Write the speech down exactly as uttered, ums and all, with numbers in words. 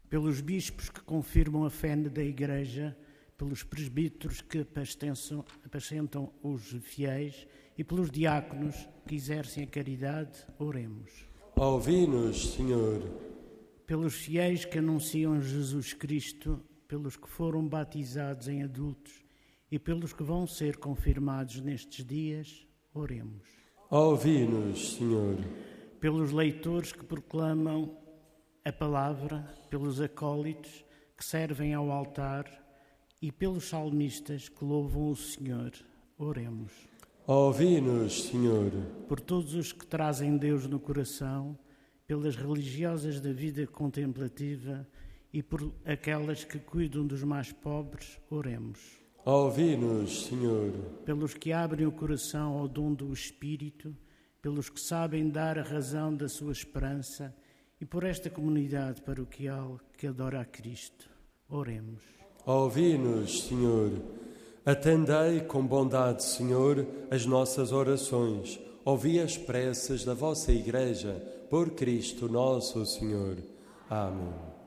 pelos bispos que confirmam a fé da Igreja, pelos presbíteros que apacentam os fiéis e pelos diáconos que exercem a caridade, oremos. Ouvi-nos, Senhor. Pelos fiéis que anunciam Jesus Cristo, pelos que foram batizados em adultos e pelos que vão ser confirmados nestes dias, oremos. Ouvi-nos, Senhor. Pelos leitores que proclamam a palavra, pelos acólitos que servem ao altar e pelos salmistas que louvam o Senhor, oremos. Ouvi-nos, Senhor. Por todos os que trazem Deus no coração, pelas religiosas da vida contemplativa e por aquelas que cuidam dos mais pobres, oremos. Ouvi-nos, Senhor. Pelos que abrem o coração ao dom do Espírito, pelos que sabem dar a razão da sua esperança e por esta comunidade paroquial que adora a Cristo, oremos. Ouvi-nos, Senhor. Atendei com bondade, Senhor, as nossas orações. Ouvi as preces da vossa Igreja, por Cristo nosso Senhor. Amém.